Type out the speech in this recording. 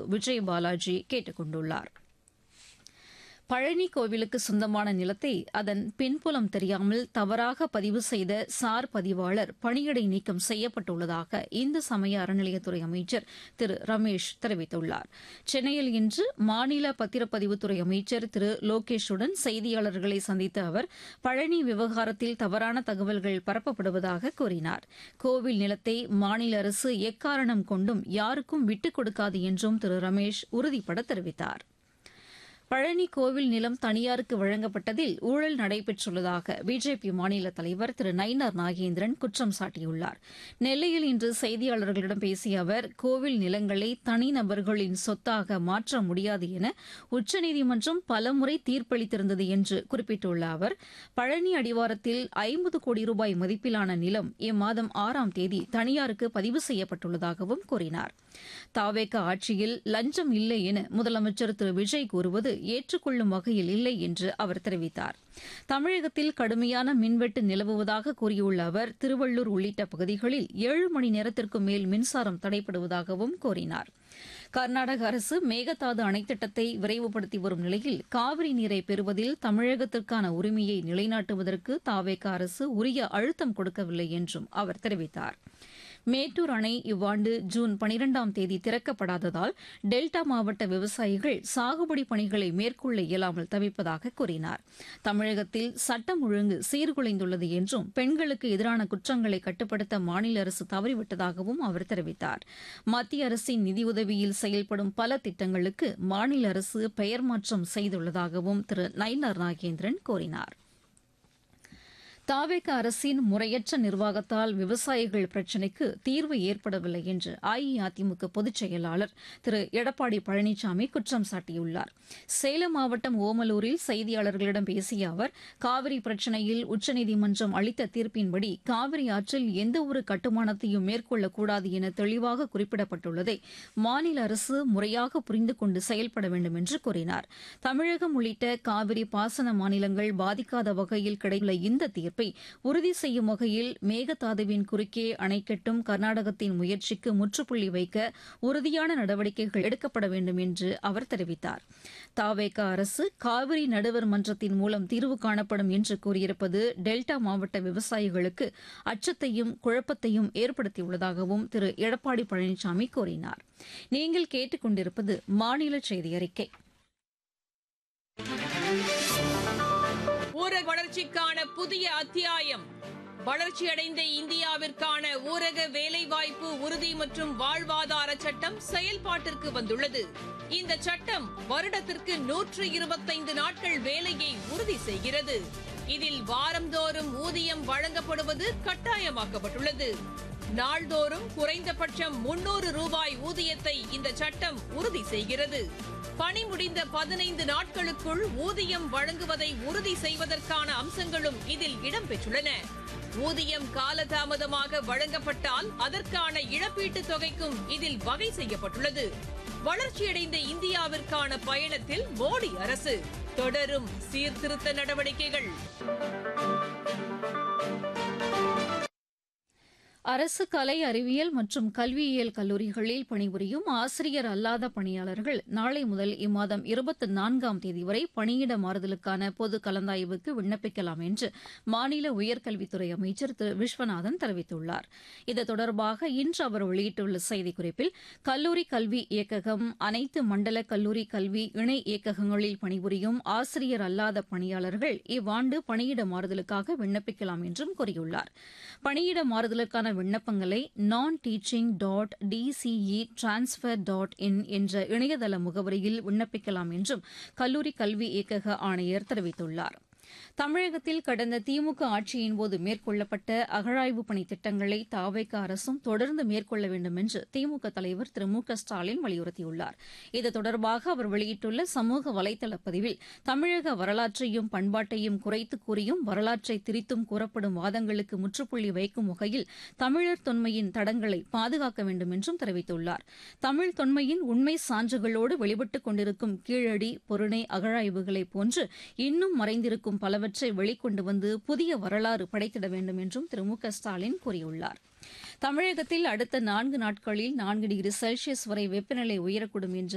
விஜய் பாலாஜி கேட்டுக் கொண்டுள்ளார். பழனி கோவிலுக்கு சொந்தமான நிலத்தை அதன் பின்புலம் தெரியாமல் தவறாக பதிவு செய்த சார் பதிவாளர் பணியிடை நீக்கம் செய்யப்பட்டுள்ளதாக இந்து சமய அறநிலையத்துறை அமைச்சர் திரு ரமேஷ் தெரிவித்துள்ளார். சென்னையில் இன்று மாநில பத்திரப்பதிவுத்துறை அமைச்சர் திரு லோகேஷுடன் செய்தியாளர்களை சந்தித்த அவர் பழனி விவகாரத்தில் தவறான தகவல்கள் பரப்பப்படுவதாக கூறினார். கோவில் நிலத்தை மாநில அரசு எக்காரணம் கொண்டும் யாருக்கும் விட்டுக் கொடுக்காது என்றும் திரு ரமேஷ் உறுதிபட தெரிவித்தார். பழனி கோவில் நிலம் தனியாருக்கு வழங்கப்பட்டதில் ஊழல் நடைபெற்றுள்ளதாக பிஜேபி மாநில தலைவர் திரு நயினார் நாகேந்திரன் குற்றம் சாட்டியுள்ளார். நெல்லையில் இன்று செய்தியாளர்களிடம் பேசிய அவர் கோவில் நிலங்களை தனிநபர்களின் சொத்தாக மாற்ற முடியாது என உச்சநீதிமன்றம் பலமுறை தீர்ப்பளித்திருந்தது என்று குறிப்பிட்டுள்ள அவர் பழனி அடிவாரத்தில் 50 கோடி ரூபாய் மதிப்பிலான நிலம் இம்மாதம் 6ஆம் தேதி தனியாருக்கு பதிவு செய்யப்பட்டுள்ளதாகவும் கூறினார். தாவேக ஆட்சியில் லஞ்சம் இல்லை என முதலமைச்சர் திரு விஜய் கூறுவது ஏற்றுக்கொள்ளும் வகையில் இல்லை என்று அவர் தெரிவித்தார். தமிழகத்தில் கடுமையான மின்வெட்டு நிலவுவதாக கூறியுள்ள அவர் திருவள்ளூர் உள்ளிட்ட பகுதிகளில் 7 மணி நேரத்திற்கும் மேல் மின்சாரம் தடைபடுவதாகவும் கூறினார். கர்நாடக அரசு மேகதாது அணைத்திட்டத்தை விரைவுபடுத்தி வரும் நிலையில் காவிரி நீரை பெறுவதில் தமிழகத்திற்கான உரிமையை நிலைநாட்டுவதற்கு தாவேக அரசு உரிய அழுத்தம் கொடுக்கவில்லை என்றும் அவர் தெரிவித்தார். மேட்டூர் அணை இவ்வாண்டு ஜூன் 12ஆம் தேதி திறக்கப்படாததால் டெல்டா மாவட்ட விவசாயிகள் சாகுபடி பணிகளை மேற்கொள்ள இயலாமல் தவிப்பதாக கூறினார். தமிழகத்தில் சட்டம் ஒழுங்கு சீர்குலைந்துள்ளது என்றும் பெண்களுக்கு எதிரான குற்றங்களை கட்டுப்படுத்த மாநில அரசு தவறிவிட்டதாகவும் அவர் தெரிவித்தார். மத்திய அரசின் நிதியுதவியில் செயல்படும் பல திட்டங்களுக்கு மாநில அரசு பெயர் மாற்றம் செய்துள்ளதாகவும் திரு நயினார் நாகேந்திரன் கூறினார். தாவேக அரசின் முறையற்ற நிர்வாகத்தால் விவசாயிகள் பிரச்சினைக்கு தீர்வு ஏற்படவில்லை என்று அஇஅதிமுக பொதுச் செயலாளர் திரு எடப்பாடி பழனிசாமி குற்றம் சாட்டியுள்ளார். சேலம் மாவட்டம் ஓமலூரில் செய்தியாளர்களிடம் பேசிய அவர் காவிரி பிரச்சினையில் உச்சநீதிமன்றம் அளித்த தீர்ப்பின்படி காவிரி ஆற்றில் எந்தவொரு கட்டுமானத்தையும் மேற்கொள்ளக்கூடாது என தெளிவாக குறிப்பிடப்பட்டுள்ளதை மாநில அரசு முறையாக புரிந்து கொண்டு செயல்பட வேண்டும் என்று கூறினார். தமிழகம் உள்ளிட்ட காவிரி பாசன மாநிலங்கள் பாதிக்காத வகையில் கிடைத்துள்ள இந்த தீர்ப்பு உறுதி செய்யும் வகையில் மேகதாதுவின் குறுக்கே அணை கட்டும் கர்நாடகத்தின் முயற்சிக்கு முற்றுப்புள்ளி வைக்க உறுதியான நடவடிக்கைகள் எடுக்கப்பட வேண்டும் என்று அவர் தெரிவித்தார். தாவேக அரசு காவிரி நடுவர் மன்றத்தின் மூலம் தீர்வு காணப்படும் என்று கூறியிருப்பது டெல்டா மாவட்ட விவசாயிகளுக்கு அச்சத்தையும் குழப்பத்தையும் ஏற்படுத்தியுள்ளதாகவும் திரு எடப்பாடி பழனிசாமி கூறினார். நீங்கள் கேட்டுக் கொண்டிருப்பது மாநில செய்தி அறிக்கை. ஊரக வளர்ச்சிக்கான புதிய அத்தியாயம். வளர்ச்சியடைந்த இந்தியாவிற்கான ஊரக வேலைவாய்ப்பு உறுதி மற்றும் வாழ்வாதார சட்டம் செயல்பாட்டிற்கு வந்துள்ளது. இந்த சட்டம் வருடத்திற்கு 125 நாட்கள் வேலையை உறுதி செய்கிறது. இதில் வாரந்தோறும் ஊதியம் வழங்கப்படுவது கட்டாயமாக்கப்பட்டுள்ளது. நாள்தோறும் குறைந்தபட்சம் 300 ரூபாய் ஊதியத்தை இந்த சட்டம் உறுதி செய்கிறது. பணி முடிந்த 15 நாட்களுக்குள் ஊதியம் வழங்குவதை உறுதி செய்வதற்கான அம்சங்களும் இதில் இடம்பெற்றுள்ளன. ஊதியம் காலதாமதமாக வழங்கப்பட்டால் அதற்கான இழப்பீட்டுத் தொகைக்கும் இதில் வகை செய்யப்பட்டுள்ளது. வளர்ச்சியடைந்த இந்தியாவிற்கான பயணத்தில் மோடி அரசு தொடரும் சீர்திருத்த நடவடிக்கைகள். அரசு கலை அறிவியல் மற்றும் கல்வியியல் கல்லூரிகளில் பணிபுரியும் ஆசிரியர் அல்லாத பணியாளர்கள் நாளை முதல் இம்மாதம் 24ஆம் தேதி வரை பணியிட மாறுதலுக்கான பொது கலந்தாய்வுக்கு விண்ணப்பிக்கலாம் என்று மாநில உயர்கல்வித்துறை அமைச்சர் திரு விஸ்வநாதன் தெரிவித்துள்ளார். இது தொடர்பாக இன்று அவர் வெளியிட்டுள்ள செய்திக்குறிப்பில் கல்லூரி கல்வி இயக்ககம், அனைத்து மண்டல கல்லூரி கல்வி இணை இயக்ககங்களில் பணிபுரியும் ஆசிரியர் அல்லாத பணியாளர்கள் இவ்வாண்டு பணியிட மாறுதலுக்காக விண்ணப்பிக்கலாம் என்றும் கூறியுள்ளார். பணியிட மாறுதலுக்கான விண்ணப்பங்களை non-teaching.dce-transfer.in என்ற இணையதள முகவரியில் விண்ணப்பிக்கலாம் என்றும் கல்லூரி கல்வி இயக்கக ஆணையர் தெரிவித்துள்ளார். தமிழகத்தில் கடந்த திமுக ஆட்சியின்போது மேற்கொள்ளப்பட்ட அகழாய்வு பணி திட்டங்களை தாவேக அரசும் தொடர்ந்து மேற்கொள்ள வேண்டும் என்று திமுக தலைவர் திரு மு க ஸ்டாலின் வலியுறுத்தியுள்ளார். இது தொடர்பாக அவர் வெளியிட்டுள்ள சமூக வலைதள பதிவில் தமிழக வரலாற்றையும் பண்பாட்டையும் குறைத்து கூறியும் வரலாற்றை திரித்தும் கூறப்படும் வாதங்களுக்கு முற்றுப்புள்ளி வைக்கும் வகையில் தமிழர் தொன்மையின் தடங்களை பாதுகாக்க வேண்டும் என்றும் தெரிவித்துள்ளார். தமிழ் தொன்மையின் உண்மை சான்றுகளோடு வெளிப்பட்டுக் கொண்டிருக்கும் கீழடி, பொருணை அகழாய்வுகளைப் போன்று இன்னும் மறைந்திருக்கும் பலவற்றை வெளிக்கொண்டு வந்து புதிய வரலாறு படைத்திட வேண்டும் என்றும் திரு மு க ஸ்டாலின் கூறியுள்ளார். தமிழகத்தில் அடுத்த 4 நாட்களில் 4 டிகிரி செல்சியஸ் வரை வெப்பநிலை உயரக்கூடும் என்று